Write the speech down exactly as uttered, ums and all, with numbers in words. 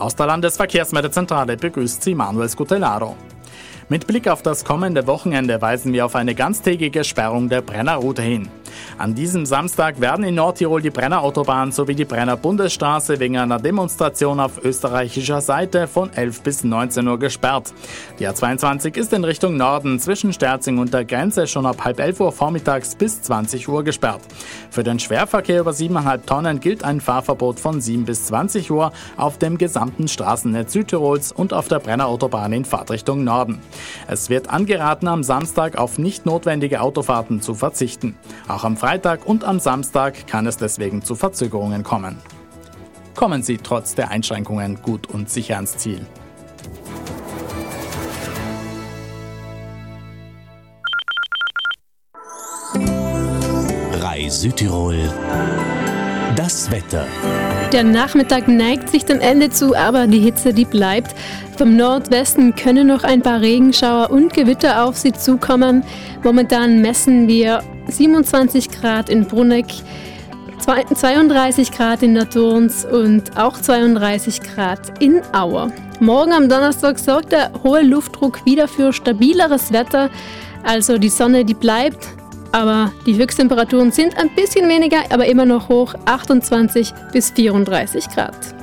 Aus der Landesverkehrsmeldezentrale begrüßt Sie Manuel Scutellaro. Mit Blick auf das kommende Wochenende weisen wir auf eine ganztägige Sperrung der Brennerroute hin. An diesem Samstag werden in Nordtirol die Brennerautobahn sowie die Brenner Bundesstraße wegen einer Demonstration auf österreichischer Seite von elf bis neunzehn Uhr gesperrt. Die A zweiundzwanzig ist in Richtung Norden zwischen Sterzing und der Grenze schon ab halb elf Uhr vormittags bis zwanzig Uhr gesperrt. Für den Schwerverkehr über sieben Komma fünf Tonnen gilt ein Fahrverbot von sieben bis zwanzig Uhr auf dem gesamten Straßennetz Südtirols und auf der Brennerautobahn in Fahrtrichtung Norden. Es wird angeraten, am Samstag auf nicht notwendige Autofahrten zu verzichten. Auch am Freitag und am Samstag kann es deswegen zu Verzögerungen kommen. Kommen Sie trotz der Einschränkungen gut und sicher ans Ziel. Rai Südtirol. Das Wetter. Der Nachmittag neigt sich dem Ende zu, aber die Hitze, die bleibt. Vom Nordwesten können noch ein paar Regenschauer und Gewitter auf Sie zukommen. Momentan messen wir siebenundzwanzig Grad in Bruneck, zweiunddreißig Grad in der Turns und auch zweiunddreißig Grad in Auer. Morgen am Donnerstag sorgt der hohe Luftdruck wieder für stabileres Wetter. Also die Sonne, die bleibt, aber die Höchsttemperaturen sind ein bisschen weniger, aber immer noch hoch, achtundzwanzig bis vierunddreißig Grad.